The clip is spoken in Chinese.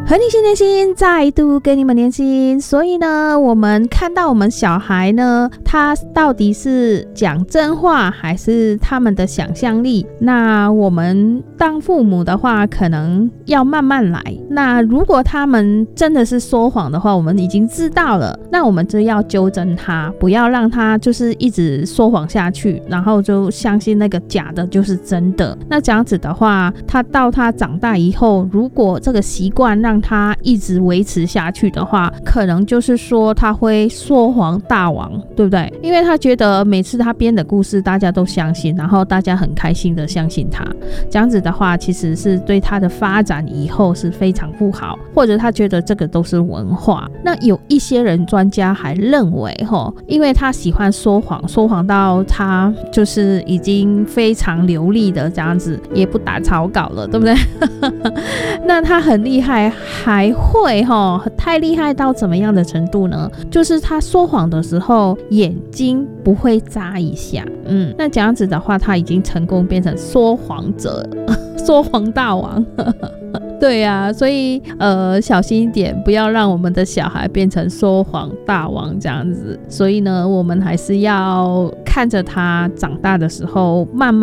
和你心连心，再度跟你们连心。所以呢，我们看到我们小孩呢，他到底是讲真话还是他们的想象力，那我们当父母的话可能要慢慢来。那如果他们真的是说谎的话，我们已经知道了，那我们就要纠正他，不要让他就是一直说谎下去，然后就相信那个假的就是真的。那这样子的话，他到他长大以后，如果这个习惯让他一直维持下去的话，可能就是说他会说谎大王，对不对？因为他觉得每次他编的故事大家都相信，然后大家很开心的相信他，这样子的话其实是对他的发展以后是非常不好，或者他觉得这个都是文化。那有一些人专家还认为因为他喜欢说谎，说谎到他就是已经非常流利的这样子，也不打草稿了，对不对？那他很厉害，还会太厉害到怎么样的程度呢？就是他说谎的时候眼睛不会眨一下，那这样子的话他已经成功变成说谎者说谎大王对啊，所以小心一点，不要让我们的小孩变成说谎大王这样子。所以呢，我们还是要看着他长大的时候慢慢